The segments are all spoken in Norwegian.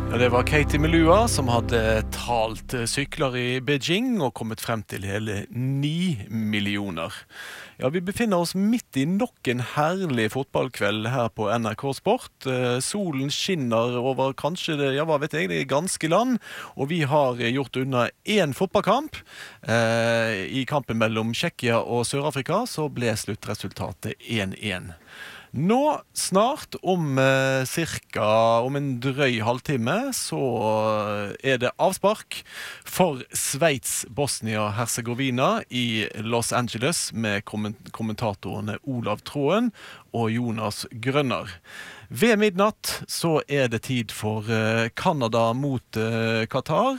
Ja, det var Katie Melua som hadde talt sykler i Beijing og kommet frem til hele 9 millioner. Ja, vi befinner oss midt i nok en herlig fotballkveld her på NRK Sport. Solen skinner over kanskje det, ja, hva vet jeg, det ganske land, og vi har gjort unna en fotballkamp. I kampen mellom Tsjekkia og Sør-Afrika så ble sluttresultatet 1-1. Nå snart om en drøy halvtime så det avspark for Sveits Bosnia-Herzegovina i Los Angeles med kommentatorene Olav Troen og Jonas Grønner. Ved midnatt så det tid for Kanada mot Qatar.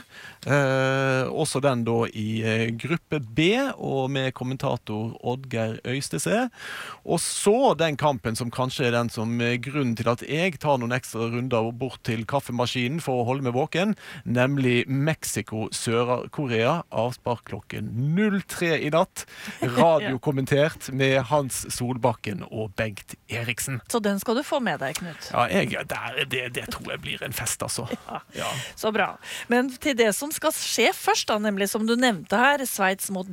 Også den da i gruppe B og med kommentator Oddgeir Øystese. Og så den kampen som kanskje den som grunnen til at jeg tar noen ekstra runder bort til kaffemaskinen for å holde meg våken, nemlig Mexico-Sør-Korea, avspark klokken 03 i natt, radiokommentert med Hans Solbakken og Bengt Eriksen. Så den skal du få med deg, Knut? Ja, det tror jeg blir en fest, altså. Ja. Så bra. Men til det som skal skje først da, nemlig som du nevnte her, Sveits mot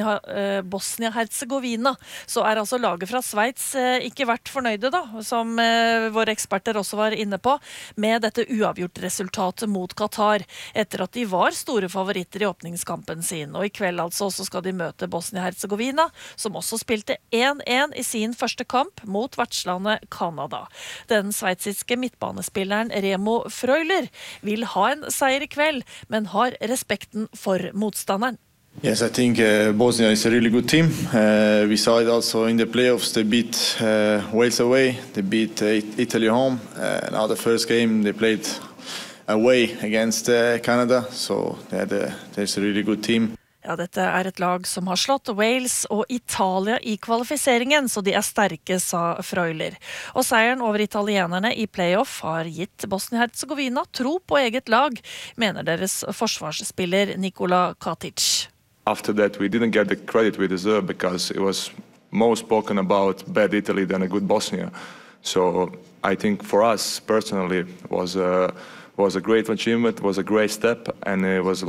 Bosnia-Herzegovina, så altså laget fra Sveits ikke vært fornøyde da, som våre eksperter også var inne på, med dette uavgjort resultatet mot Qatar, etter at de var store favoritter i åpningskampen sin. Og i kveld altså så skal de møte Bosnia-Herzegovina, som også spilte 1-1 i sin første kamp mot vertslandet Kanada. Den sveitsiske midtbanespilleren Remo Freuler vil ha en seier i kveld, men har respekten for motstanderen. Yes, I think Bosnia is a really good team. We saw it also in the playoffs. They beat Wales away. They beat Italy home. Now the first game they played away against Canada. So there's a really good team. Ja, dette et lag som har slått Wales og Italia i kvalifiseringen, så de sterke, sa Freuler. Og seieren over italienerne i playoff har gitt Bosnia-Herzegovina tro på eget lag, mener deres forsvarsspiller Nikola Katic. After that, we didn't get the credit we deserve because it was more spoken about bad Italy than a good Bosnia. So I think for us personally was a great achievement, was a great step, and it was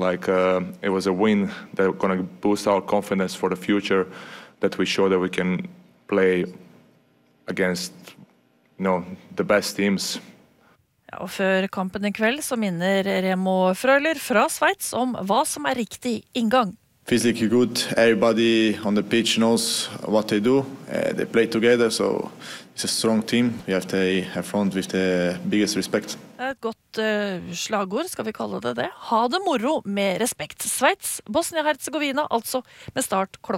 a win that going to boost our confidence for the future, that we show that we can play against, the best teams. Ja, og før kampen i kveld så minner Remo Freuler fra Sveits om hva som riktig inngang. Physically good. Everybody on the pitch knows what they do. They play together, so it's a strong team. We have to have front with the biggest respect. Et godt slagord, skal vi kalle det. Ha det moro med respekt. Sveits, Bosnia-Herzegovina, altså med start klokka